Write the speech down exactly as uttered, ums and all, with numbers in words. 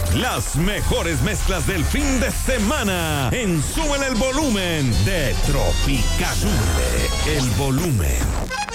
Las mejores mezclas del fin de semana en Súbele el Volumen de Tropical. Sube el volumen.